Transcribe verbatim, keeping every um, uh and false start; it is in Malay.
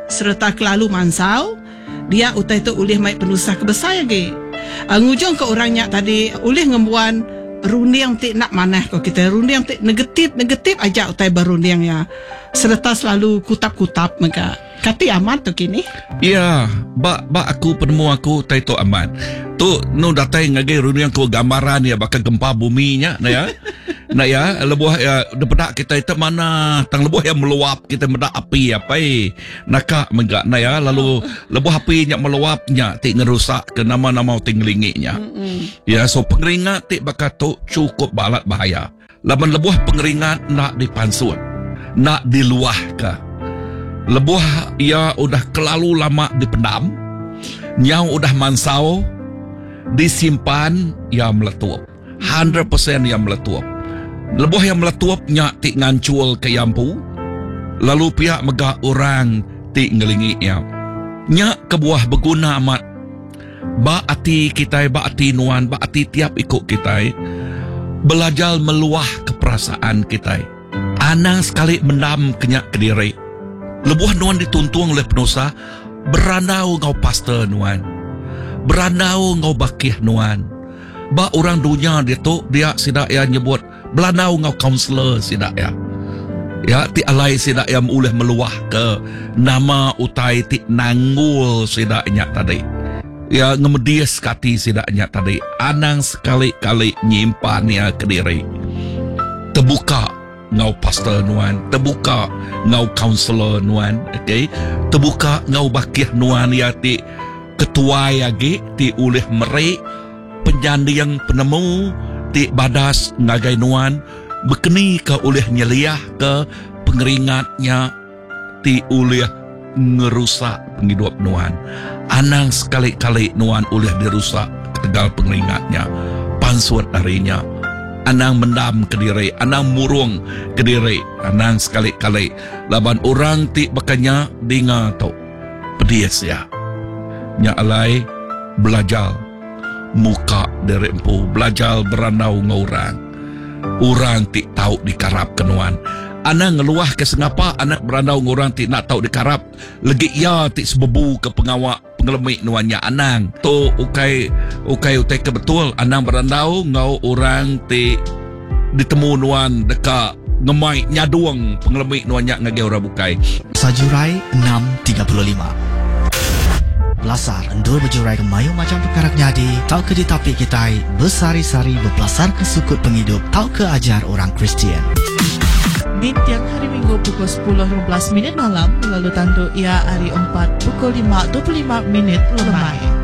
serta kelalu mansau, dia utai tu ulih mai penusah kebesar lagi. Ngujung ke orangnya tadi ulih ngembuan runding tik nak manah kau kita runding tik negatif negatif aja utai berunding ya. Serta selalu kutap-kutap mereka. Kati aman tu kini. Ya, ba ba aku penemu aku tai tu aman. Tu no datai ngage runding ko gambaran ya bakal gempa buminya nah ya. Nah ya, lebuh ya daripada kita itu mana tang lebuh yang meluap kita mendak api apa eh. Naka menggak nah ya lalu lebuh apinya meluapnya tik ngerusak ke nama-nama tinglinginya. Ya, so pengeringat tik bakal tu cukup balat bahaya. Laban lebuh pengeringat nak dipansut, nak diluah ke. Lebuh ia udah kelalu lama dipendam, nyau udah mansau, disimpan ia meletup. one hundred percent ia meletup. Lebuh yang meletupnya tik ngancul ke yampu, lalu pihak megah orang tik ngelingi ia. Nyak kebuah berguna amat. Ba ati kita, ba ati nuan, ba ati tiap ikut kita, belajar meluah keperasaan kita. Anang sekali mendam kenyak ke diri. Lebuh nuan dituntung oleh penusa, beranau ngau pastor nuan, beranau ngau bakih nuan. Ba orang dunia dia tu dia sidak ya nyebut belanau ngau counselor sidak ya. Ya ti alai sidak yang uleh meluah ke nama utai ti nanggul sidaknya tadi. Ya ngemedias kati sidaknya tadi. Anang sekali-kali nyimpan ya ke diri. Terbuka ngau pastor nuan, terbuka ngau counselor nuan, okay? Terbuka ngau bakih nuan ya ti ketua ya ge ti uleh merek penjandiang penemu ti badas ngagai nuan bekeni ke uleh nyeliah ke pengeringatnya ti uleh ngerusak penghidup nuan. Anang sekali-kali nuan uleh dirusak ketegal pengeringatnya pansuat darinya. Anang mendam ke diri, anang murung ke diri, anang sekali-kali laban orang ti bakanya dinga tau pedias ya. Nya alai belajar muka dari empu, belajar beranau ngorang. Orang ti tahu dikarap kenuan. Anak ngeluah ke sengapa anak beranau ngorang ti nak tahu dikarap. Legi ya ti sebebu ke pengawak pengelemik nuannya anang. Tu ukai ukai utai ke betul anang beranau ngau orang ti ditemu nuan dekat ngemai nyaduang pengelemik nuannya ngage orang bukai. Sajurai enam tiga puluh lima. Belasar endur berjurai ke mayu macam perkara nyadi. Tau ke ditapik kita bersari-sari berbelasar ke sukut penghidup. Tau ke ajar orang Kristian. Di tiang hari Minggu pukul sepuluh lima belas minit malam, lalu tantu ia hari empat pukul lima dua puluh lima minit lemai.